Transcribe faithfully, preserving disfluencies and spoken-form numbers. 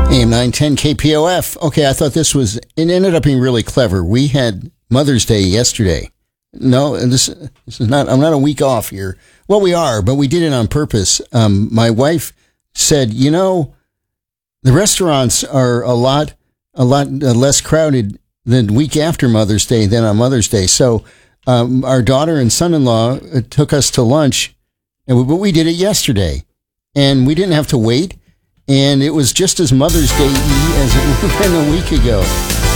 A M nine ten K P O F. Okay, I thought this was, it ended up being really clever. We had Mother's Day yesterday. No, and this, this is not, I'm not a week off here. Well, we are, but we did it on purpose. Um, my wife said, you know, the restaurants are a lot, a lot less crowded the week after Mother's Day than on Mother's Day. So, um, our daughter and son-in-law took us to lunch, and we, but we did it yesterday, and we didn't have to wait. And it was just as Mother's Day as it would have been a week ago.